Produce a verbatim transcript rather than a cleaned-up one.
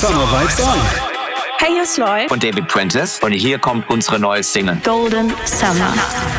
Summer Vibes On. Hey, hier ist Loy und David Prentice und hier kommt unsere neue Single Golden Summer.